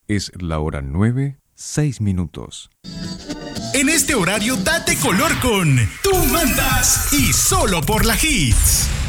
Es la hora 9:06. En este horario date color con Tú Mandas y solo por la Hits.